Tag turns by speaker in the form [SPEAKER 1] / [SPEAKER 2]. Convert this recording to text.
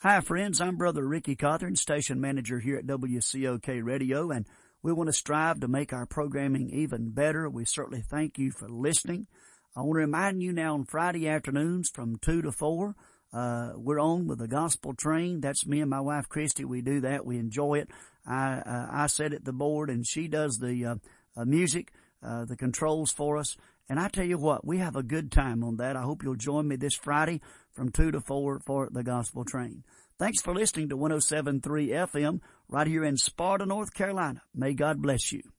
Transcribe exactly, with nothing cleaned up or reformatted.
[SPEAKER 1] Hi, friends. I'm Brother Ricky Cawthorn, station manager here at W C O K Radio, and we want to strive to make our programming even better. We certainly thank you for listening. I want to remind you now on Friday afternoons from two to four, uh, we're on with the Gospel Train. That's me and my wife, Christy. We do that. We enjoy it. I, uh, I sit at the board and she does the, uh, uh music, uh, the controls for us. And I tell you what, we have a good time on that. I hope you'll join me this Friday from two to four for the Gospel Train. Thanks for listening to one oh seven point three F M right here in Sparta, North Carolina. May God bless you.